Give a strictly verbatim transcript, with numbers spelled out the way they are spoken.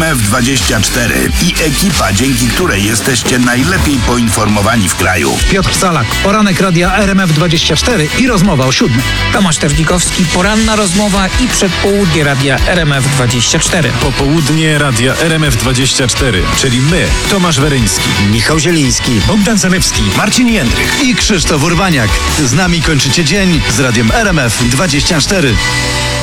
F dwadzieścia cztery i ekipa, dzięki której jesteście najlepiej poinformowani w kraju. Piotr Salak, poranek radia R M F dwadzieścia cztery i rozmowa o siódmej. Tomasz Tewnikowski, poranna rozmowa i przedpołudnie radia R M F dwadzieścia cztery. Popołudnie radia R M F dwadzieścia cztery, czyli my, Tomasz Weryński, Michał Zieliński, Bogdan Zalewski, Marcin Jędrych i Krzysztof Urbaniak. Z nami kończycie dzień z radiem R M F dwadzieścia cztery.